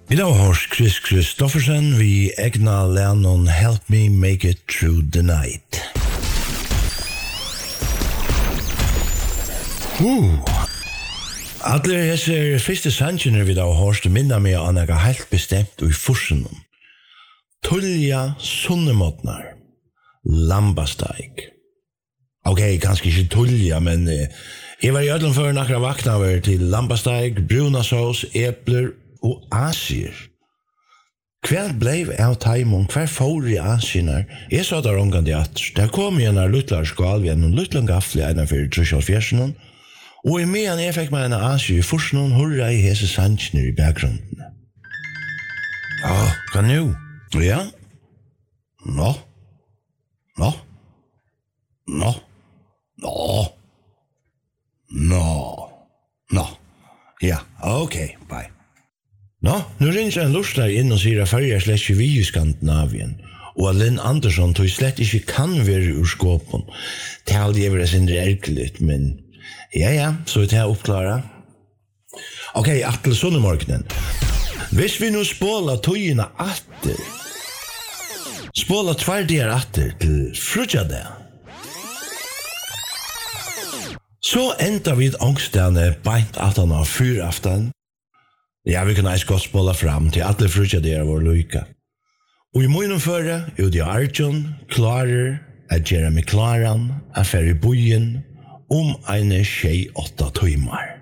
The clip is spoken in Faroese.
Vi da har Chris Christoffersen vi egna lærnon Help Me Make It Through the Night. Alle hesser første sannsjoner vi da har hørst minna med an ega helt bestemt og i forsen. Tullja sunnemotnar, lambasteik. Ok, kanskje ikke tullja, men jeg var i ødelen før nakra vakna over til lambasteik, brunasås, epler og asier. Hver blev av taimon, hver får i asienar? Jeg sa der omgående at der kom igjen av luttlar skal vi en luttlar gaffli ena for 3,5 og i medan jeg fikk meg en asier i forsen hurra i hese sannsjoner i bakgrunden. Ja, hva nu? Ja? Nå? Ja, okay, bye. Nå, nu ringer en lustar inn og sier at fyrir slett ikke vi i Skandinavien, og at Linn Andersson tog slett ikke kan være ur skåpen. Det hadde jeg vært sin erkeligt, men ja, så er det her oppklara. Ok, Atle Sunnemorgnen. Hvis vi nu spåla tøyina atter, spåla 2 dager atter til frutjade, så enda vi ångstene beint at han har 4 aften. Ja, vi kan eis godt spåla fram til alle frutjade vår lyka. Og i munnen føre, Udi Arjun klarer at gjøre meg klaran, affære i bojen, 1-8 timer.